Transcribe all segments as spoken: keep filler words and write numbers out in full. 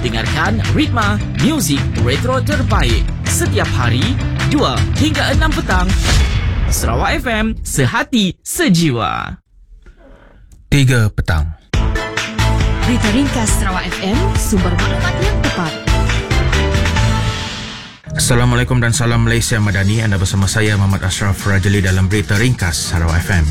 Dengarkan ritma muzik retro terbaik setiap hari dua hingga enam petang. Sarawak F M, sehati sejiwa. tiga petang. Berita ringkas Sarawak F M, sumber maklumat yang tepat. Assalamualaikum dan salam Malaysia Madani. Anda bersama saya Muhammad Ashraf Rajali dalam Berita Ringkas Sarawak F M.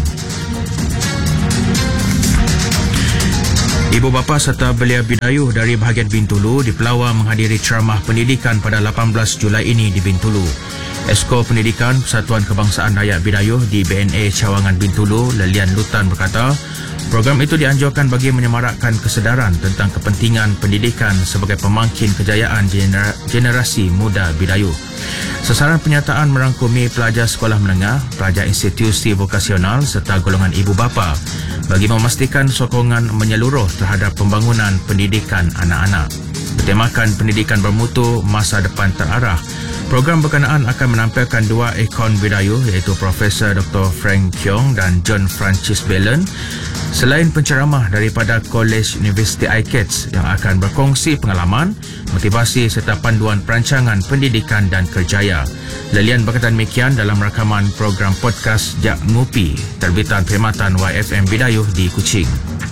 Ibu bapa serta belia Bidayuh dari bahagian Bintulu di Pelawar menghadiri ceramah pendidikan pada lapan belas Julai ini di Bintulu. Esko Pendidikan Persatuan Kebangsaan Rakyat Bidayuh di B N A Cawangan Bintulu, Lelian Lutan berkata, program itu dianjurkan bagi menyemarakkan kesedaran tentang kepentingan pendidikan sebagai pemangkin kejayaan gener- generasi muda Bidayuh. Sasaran penyataan merangkumi pelajar sekolah menengah, pelajar institusi vokasional serta golongan ibu bapa bagi memastikan sokongan menyeluruh terhadap pembangunan pendidikan anak-anak. Bertemakan pendidikan bermutu, masa depan terarah, program berkenaan akan menampilkan dua ikon Bidayuh iaitu Profesor Doktor Frank Keong dan John Francis Belen, selain penceramah daripada Kolej Universiti I C A T S yang akan berkongsi pengalaman, motivasi serta panduan perancangan pendidikan dan kerjaya. Lelian berkata demikian dalam rakaman program podcast Jak Ngupi, terbitan perkhidmatan Y F M Bidayuh di Kuching.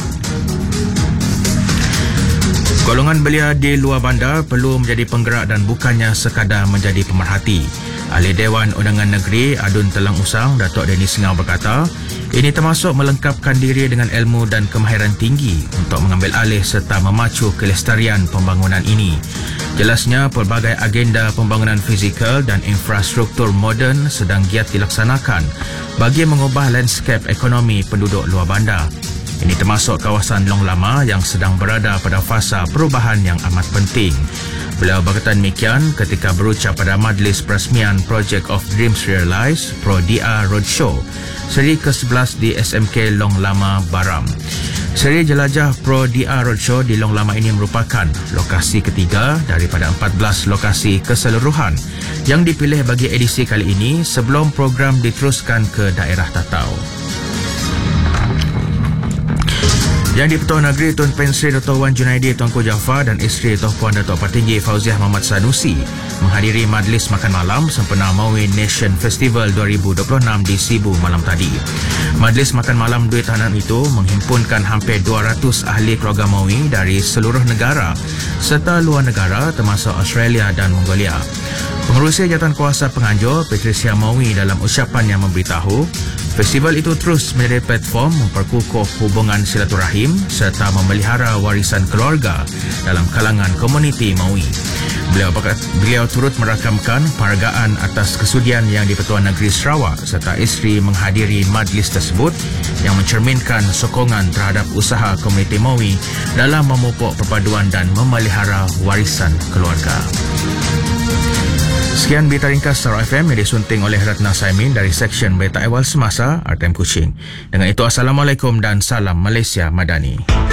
Golongan belia di luar bandar perlu menjadi penggerak dan bukannya sekadar menjadi pemerhati. Ahli Dewan Undangan Negeri Adun Telang Usang, Datuk Denny Sengau berkata, ini termasuk melengkapkan diri dengan ilmu dan kemahiran tinggi untuk mengambil alih serta memacu kelestarian pembangunan ini. Jelasnya, pelbagai agenda pembangunan fizikal dan infrastruktur moden sedang giat dilaksanakan bagi mengubah lanskap ekonomi penduduk luar bandar. Ini termasuk kawasan Long Lama yang sedang berada pada fasa perubahan yang amat penting. Beliau berkata demikian ketika berucap pada Majlis Perasmian Project of Dreams Realised Pro D R Roadshow seri ke sebelas di S M K Long Lama Baram. Seri jelajah Pro D R Roadshow di Long Lama ini merupakan lokasi ketiga daripada empat belas lokasi keseluruhan yang dipilih bagi edisi kali ini sebelum program diteruskan ke daerah tatau. Yang di-Pertuan Negeri Tun Pensri Dato' Wan Junaidi Tuanku Jaafar dan isteri Tuan Puan Datuk Patinggi Fauziah Muhammad Sanusi menghadiri majlis makan malam sempena Maui Nation Festival dua ribu dua puluh enam di Sibu malam tadi. Majlis makan malam duit tahanan itu menghimpunkan hampir dua ratus ahli keluarga Maui dari seluruh negara serta luar negara termasuk Australia dan Mongolia. Pengerusi Jawatankuasa Penganjur Patricia Maui dalam ucapannya memberitahu, festival itu terus menjadi platform memperkukuh hubungan silaturahim serta memelihara warisan keluarga dalam kalangan komuniti Maui. Beliau, beliau turut merakamkan penghargaan atas kesudian yang di-Pertuan Negeri Sarawak serta isteri menghadiri majlis tersebut yang mencerminkan sokongan terhadap usaha komuniti Maui dalam memupuk perpaduan dan memelihara warisan keluarga. Sekian Berita Ringkas Sarawak F M yang disunting oleh Ratna Saimin dari Seksyen Berita Awal Semasa R T M Kuching. Dengan itu, Assalamualaikum dan salam Malaysia Madani.